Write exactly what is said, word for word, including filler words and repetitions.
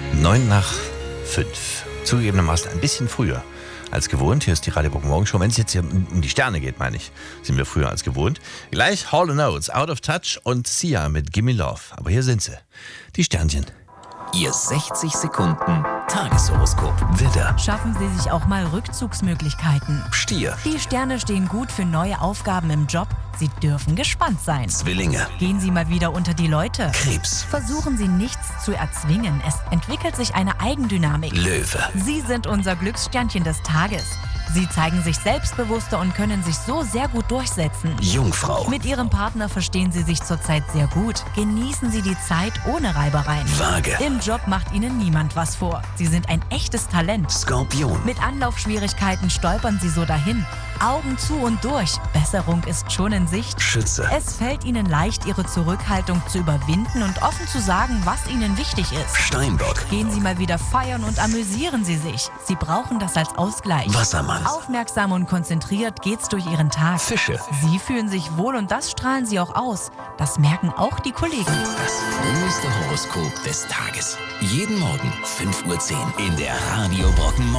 Neun nach fünf. Zugegebenermaßen ein bisschen früher als gewohnt. Hier ist die Radio Brocken Morgenshow. Wenn es jetzt hier um die Sterne geht, meine ich, sind wir früher als gewohnt. Gleich Hall and Oates, Out of Touch und Sia mit Gimme Love. Aber hier sind sie, die Sternchen. Ihr sechzig Sekunden Tageshoroskop. Widder, Schaffen Sie sich auch mal Rückzugsmöglichkeiten. Stier, Die Sterne stehen gut für neue Aufgaben im Job. Sie dürfen gespannt sein. Zwillinge, Gehen Sie mal wieder unter die Leute. Krebs, Versuchen Sie nichts zu erzwingen. Es entwickelt sich eine Eigendynamik. Löwe, Sie sind unser Glückssternchen des Tages. Sie zeigen sich selbstbewusster und können sich so sehr gut durchsetzen. Jungfrau, Mit Ihrem Partner verstehen Sie sich zurzeit sehr gut. Genießen Sie die Zeit ohne Reibereien. Waage, Im Job macht Ihnen niemand was vor. Sie sind ein echtes Talent. Skorpion, Mit Anlaufschwierigkeiten stolpern Sie so dahin. Augen zu und durch. Besserung ist schon in Sicht. Schütze, Es fällt Ihnen leicht, Ihre Zurückhaltung zu überwinden und offen zu sagen, was Ihnen wichtig ist. Steinbock, Gehen Sie mal wieder feiern und amüsieren Sie sich. Sie brauchen das als Ausgleich. Wassermann, Aufmerksam und konzentriert geht's durch Ihren Tag. Fische. Sie fühlen sich wohl und das strahlen Sie auch aus. Das merken auch die Kollegen. Das früheste Horoskop des Tages. Jeden Morgen fünf Uhr zehn in der Radio Brocken